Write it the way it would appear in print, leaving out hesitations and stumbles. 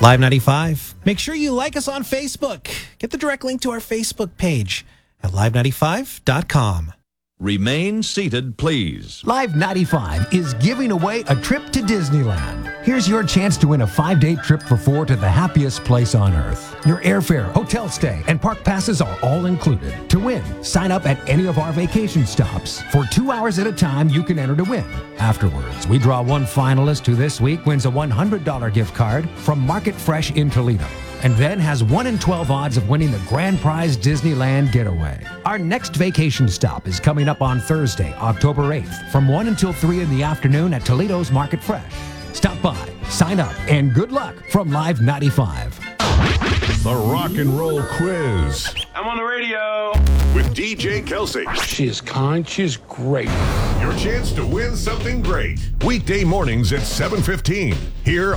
Live 95. Make sure you like us on Facebook. Get the direct link to our Facebook page at live95.com. Remain seated, please. Live 95 is giving away a trip to Disneyland. Here's your chance to win a 5-day trip for 4 to the happiest place on earth. Your airfare, hotel stay, and park passes are all included. To win, sign up at any of our vacation stops. For 2 hours at a time, you can enter to win. Afterwards, we draw one finalist who this week wins a $100 gift card from Market Fresh in Toledo, and then has 1 in 12 odds of winning the grand prize Disneyland getaway. Our next vacation stop is coming up on Thursday, October 8th, from 1 until 3 in the afternoon at Toledo's Market Fresh. Stop by, sign up, and good luck from Live 95. The Rock and Roll Quiz I'm on the radio. with DJ Kelsey. She is kind. She is great. Your chance to win something great. Weekday mornings at 7:15 here